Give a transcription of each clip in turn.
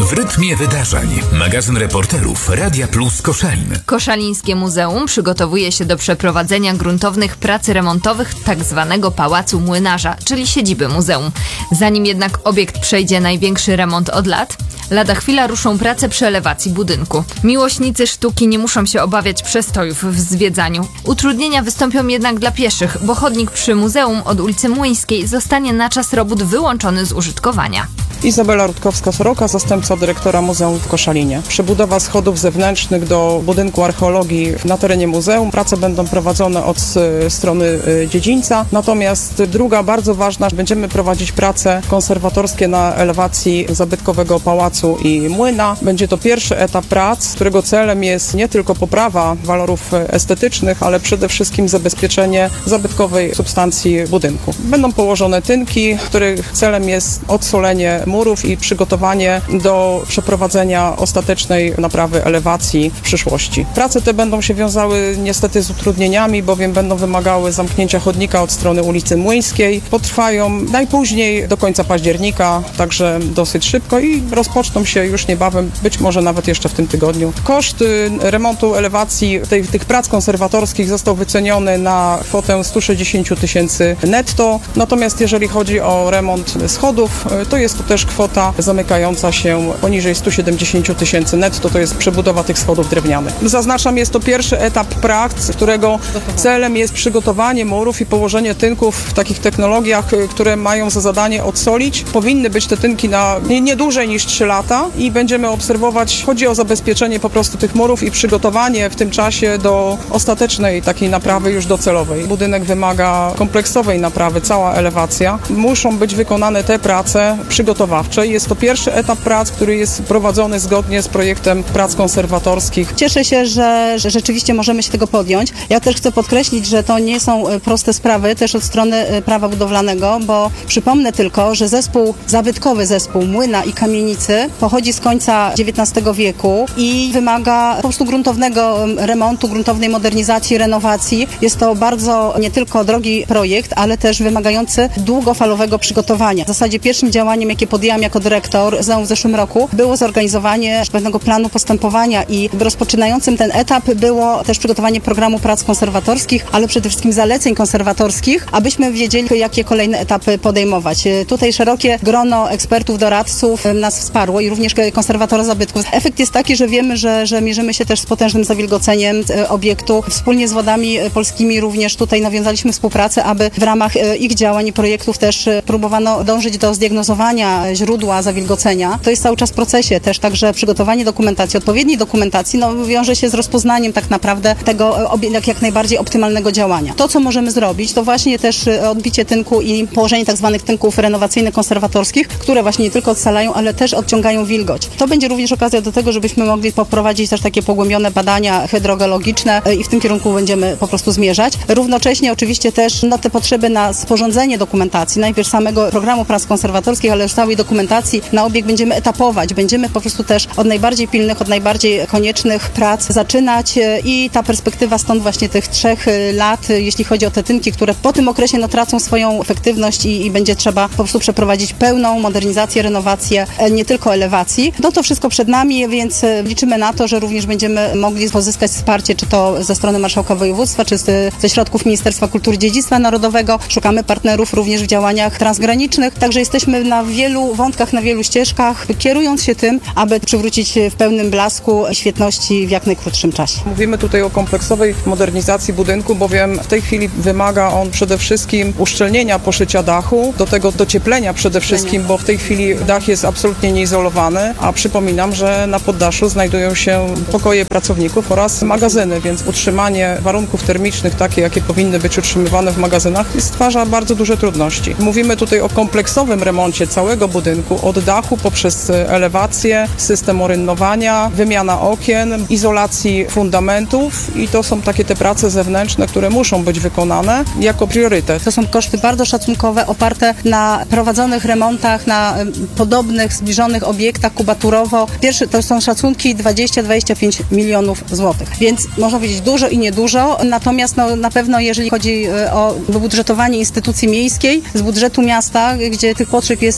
W rytmie wydarzeń. Magazyn reporterów Radia Plus Koszalin. Koszalińskie Muzeum przygotowuje się do przeprowadzenia gruntownych prac remontowych tzw. Pałacu Młynarza, czyli siedziby muzeum. Zanim jednak obiekt przejdzie największy remont od lat, lada chwila ruszą prace przy elewacji budynku. Miłośnicy sztuki nie muszą się obawiać przestojów w zwiedzaniu. Utrudnienia wystąpią jednak dla pieszych, bo chodnik przy muzeum od ulicy Młyńskiej zostanie na czas robót wyłączony z użytkowania. Izabela Rutkowska-Soroka, zastępca dyrektora Muzeum w Koszalinie. Przebudowa schodów zewnętrznych do budynku archeologii na terenie muzeum. Prace będą prowadzone od strony dziedzińca. Natomiast druga, bardzo ważna, będziemy prowadzić prace konserwatorskie na elewacji zabytkowego pałacu i młyna. Będzie to pierwszy etap prac, którego celem jest nie tylko poprawa walorów estetycznych, ale przede wszystkim zabezpieczenie zabytkowej substancji budynku. Będą położone tynki, których celem jest odsolenie murów i przygotowanie do przeprowadzenia ostatecznej naprawy elewacji w przyszłości. Prace te będą się wiązały niestety z utrudnieniami, bowiem będą wymagały zamknięcia chodnika od strony ulicy Młyńskiej. Potrwają najpóźniej do końca października, także dosyć szybko i rozpoczną się już niebawem, być może nawet jeszcze w tym tygodniu. Koszt remontu elewacji tych prac konserwatorskich został wyceniony na kwotę 160 000 netto, natomiast jeżeli chodzi o remont schodów, to jest to też kwota zamykająca się poniżej 170 000 netto, to jest przebudowa tych schodów drewnianych. Zaznaczam, jest to pierwszy etap prac, którego celem jest przygotowanie murów i położenie tynków w takich technologiach, które mają za zadanie odsolić. Powinny być te tynki na nie dłużej niż 3 lata i będziemy obserwować, chodzi o zabezpieczenie po prostu tych murów i przygotowanie w tym czasie do ostatecznej takiej naprawy już docelowej. Budynek wymaga kompleksowej naprawy, cała elewacja. Muszą być wykonane te prace przygotowawcze. Jest to pierwszy etap prac, który jest prowadzony zgodnie z projektem prac konserwatorskich. Cieszę się, że rzeczywiście możemy się tego podjąć. Ja też chcę podkreślić, że to nie są proste sprawy też od strony prawa budowlanego, bo przypomnę tylko, że zabytkowy zespół młyna i kamienicy pochodzi z końca XIX wieku i wymaga po prostu gruntownego remontu, gruntownej modernizacji, renowacji. Jest to bardzo nie tylko drogi projekt, ale też wymagający długofalowego przygotowania. W zasadzie pierwszym działaniem, jakie podjęłam jako dyrektor w zeszłym roku, było zorganizowanie pewnego planu postępowania i rozpoczynającym ten etap było też przygotowanie programu prac konserwatorskich, ale przede wszystkim zaleceń konserwatorskich, abyśmy wiedzieli, jakie kolejne etapy podejmować. Tutaj szerokie grono ekspertów, doradców nas wsparło i również konserwatora zabytków. Efekt jest taki, że wiemy, że mierzymy się też z potężnym zawilgoceniem obiektu. Wspólnie z władami polskimi również tutaj nawiązaliśmy współpracę, aby w ramach ich działań i projektów też próbowano dążyć do zdiagnozowania źródła zawilgocenia. To jest cały czas w procesie też, także przygotowanie dokumentacji, odpowiedniej dokumentacji, wiąże się z rozpoznaniem tak naprawdę tego jak najbardziej optymalnego działania. To, co możemy zrobić, to właśnie też odbicie tynku i położenie tak zwanych tynków renowacyjnych, konserwatorskich, które właśnie nie tylko odsalają, ale też odciągają wilgoć. To będzie również okazja do tego, żebyśmy mogli poprowadzić też takie pogłębione badania hydrogeologiczne i w tym kierunku będziemy po prostu zmierzać. Równocześnie oczywiście też te potrzeby na sporządzenie dokumentacji, najpierw samego programu prac konserwatorskich, ale już całej dokumentacji na obiekt będziemy etapować. Będziemy po prostu też od najbardziej pilnych, od najbardziej koniecznych prac zaczynać i ta perspektywa stąd właśnie tych 3 lat, jeśli chodzi o te tynki, które po tym okresie tracą swoją efektywność i będzie trzeba po prostu przeprowadzić pełną modernizację, renowację, nie tylko elewacji. To wszystko przed nami, więc liczymy na to, że również będziemy mogli pozyskać wsparcie, czy to ze strony Marszałka Województwa, czy ze środków Ministerstwa Kultury i Dziedzictwa Narodowego. Szukamy partnerów również w działaniach transgranicznych, także jesteśmy na wielu wątkach, na wielu ścieżkach, kierując się tym, aby przywrócić w pełnym blasku świetności w jak najkrótszym czasie. Mówimy tutaj o kompleksowej modernizacji budynku, bowiem w tej chwili wymaga on przede wszystkim uszczelnienia poszycia dachu, do tego docieplenia przede wszystkim, bo w tej chwili dach jest absolutnie nieizolowany, a przypominam, że na poddaszu znajdują się pokoje pracowników oraz magazyny, więc utrzymanie warunków termicznych takie, jakie powinny być utrzymywane w magazynach, stwarza bardzo duże trudności. Mówimy tutaj o kompleksowym remoncie całego budynku, od dachu poprzez elewację, system orynnowania, wymiana okien, izolacji fundamentów i to są takie te prace zewnętrzne, które muszą być wykonane jako priorytet. To są koszty bardzo szacunkowe, oparte na prowadzonych remontach, na podobnych, zbliżonych obiektach kubaturowo. Pierwsze to są szacunki 20-25 milionów złotych, więc można powiedzieć dużo i niedużo, natomiast na pewno jeżeli chodzi o budżetowanie instytucji miejskiej z budżetu miasta, gdzie tych potrzeb jest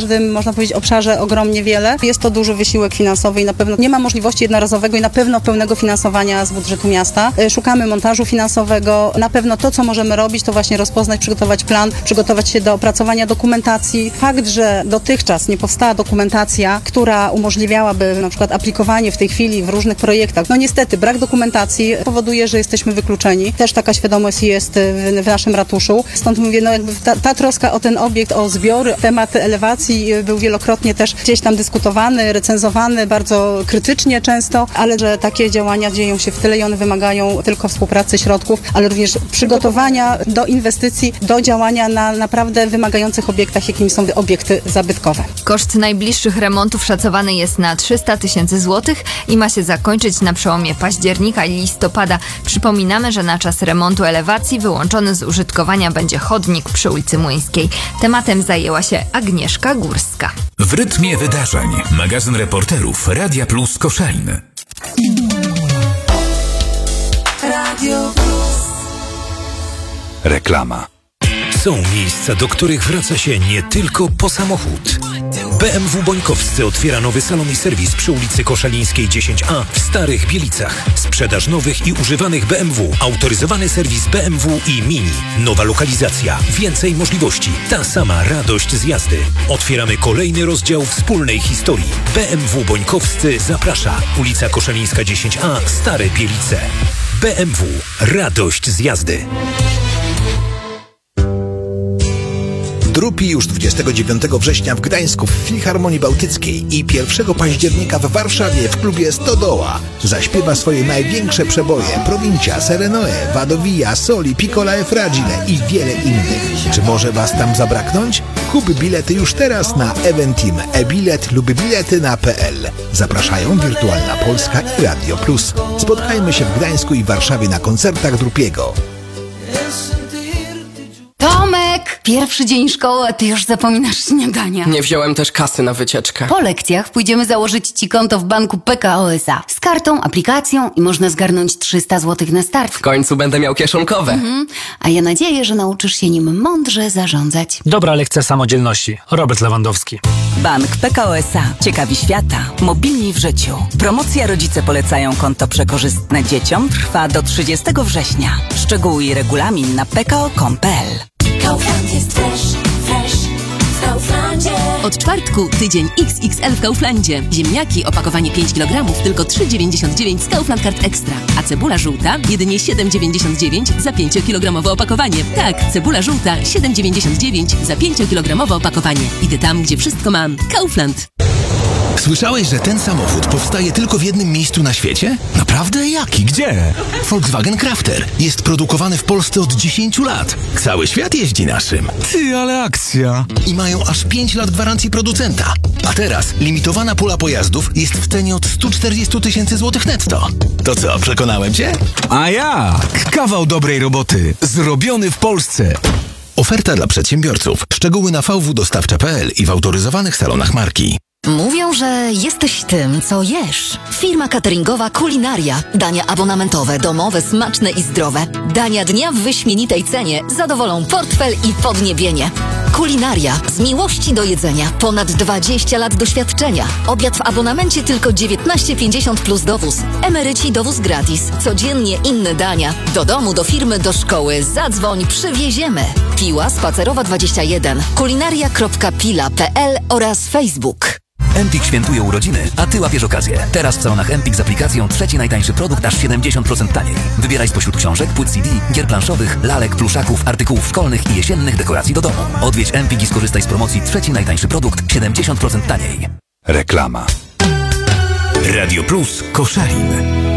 każdym, można powiedzieć, obszarze ogromnie wiele. Jest to duży wysiłek finansowy i na pewno nie ma możliwości jednorazowego i na pewno pełnego finansowania z budżetu miasta. Szukamy montażu finansowego. Na pewno to, co możemy robić, to właśnie rozpoznać, przygotować plan, przygotować się do opracowania dokumentacji. Fakt, że dotychczas nie powstała dokumentacja, która umożliwiałaby na przykład aplikowanie w tej chwili w różnych projektach. No niestety, brak dokumentacji powoduje, że jesteśmy wykluczeni. Też taka świadomość jest w naszym ratuszu. Stąd mówię, no jakby ta troska o ten obiekt, o zbiór, temat elewacji był wielokrotnie też gdzieś tam dyskutowany, recenzowany, bardzo krytycznie często, ale że takie działania dzieją się w tyle i one wymagają tylko współpracy środków, ale również przygotowania do inwestycji, do działania na naprawdę wymagających obiektach, jakimi są obiekty zabytkowe. Koszt najbliższych remontów szacowany jest na 300 000 złotych i ma się zakończyć na przełomie października i listopada. Przypominamy, że na czas remontu elewacji wyłączony z użytkowania będzie chodnik przy ulicy Młyńskiej. Tematem zajęła się Agnieszka Górska. W rytmie wydarzeń. Magazyn reporterów Radia Plus Koszalin. Radio Plus. Reklama. Są miejsca, do których wraca się nie tylko po samochód. BMW Bońkowscy otwiera nowy salon i serwis przy ulicy Koszalińskiej 10A w Starych Bielicach. Sprzedaż nowych i używanych BMW, autoryzowany serwis BMW i Mini. Nowa lokalizacja, więcej możliwości, ta sama radość z jazdy. Otwieramy kolejny rozdział wspólnej historii. BMW Bońkowscy zaprasza. Ulica Koszalińska 10A, Stare Bielice. BMW. Radość z jazdy. Drupi już 29 września w Gdańsku w Filharmonii Bałtyckiej i 1 października w Warszawie w klubie Stodoła. Zaśpiewa swoje największe przeboje Provincia, Serenoe, Vado Via, Soli, Piccola e Fragile i wiele innych. Czy może Was tam zabraknąć? Kup bilety już teraz na Eventim, e-bilet lub bilety na.pl. Zapraszają Wirtualna Polska i Radio Plus. Spotkajmy się w Gdańsku i Warszawie na koncertach Drupiego. Tomek! Pierwszy dzień szkoły, a ty już zapominasz śniadania. Nie wziąłem też kasy na wycieczkę. Po lekcjach pójdziemy założyć ci konto w banku PKO SA. Z kartą, aplikacją i można zgarnąć 300 zł na start. W końcu będę miał kieszonkowe. A ja nadzieję, że nauczysz się nim mądrze zarządzać. Dobra lekcja samodzielności. Robert Lewandowski. Bank PKO SA. Ciekawi świata. Mobilni w życiu. Promocja Rodzice polecają konto przekorzystne dzieciom trwa do 30 września. Szczegóły i regulamin na pko.com.pl. Kaufland jest fresh w Kauflandzie. Od czwartku tydzień XXL w Kauflandzie. Ziemniaki opakowanie 5 kg tylko 3,99 z Kaufland Card Extra. A cebula żółta jedynie 7,99 za 5-kilogramowe opakowanie. Tak, cebula żółta 7,99 za 5-kilogramowe opakowanie. Idę tam, gdzie wszystko mam. Kaufland. Słyszałeś, że ten samochód powstaje tylko w jednym miejscu na świecie? Naprawdę? Jaki? Gdzie? Volkswagen Crafter. Jest produkowany w Polsce od 10 lat. Cały świat jeździ naszym. Ty, ale akcja. I mają aż 5 lat gwarancji producenta. A teraz limitowana pula pojazdów jest w cenie od 140 000 złotych netto. To co, przekonałem cię? A jak? Kawał dobrej roboty. Zrobiony w Polsce. Oferta dla przedsiębiorców. Szczegóły na vwdostawcze.pl i w autoryzowanych salonach marki. Mówią, że jesteś tym, co jesz. Firma cateringowa Kulinaria. Dania abonamentowe, domowe, smaczne i zdrowe. Dania dnia w wyśmienitej cenie zadowolą portfel i podniebienie. Kulinaria. Z miłości do jedzenia. Ponad 20 lat doświadczenia. Obiad w abonamencie tylko 19,50 plus dowóz. Emeryci dowóz gratis. Codziennie inne dania. Do domu, do firmy, do szkoły. Zadzwoń, przywieziemy. Piła Spacerowa 21. kulinaria.pila.pl oraz Facebook. Empik świętuje urodziny, a Ty łapiesz okazję. Teraz w salonach Empik z aplikacją trzeci najtańszy produkt aż 70% taniej. Wybieraj spośród książek, płyt CD, gier planszowych, lalek, pluszaków, artykułów szkolnych i jesiennych dekoracji do domu. Odwiedź Empik i skorzystaj z promocji trzeci najtańszy produkt 70% taniej. Reklama. Radio Plus Koszalin.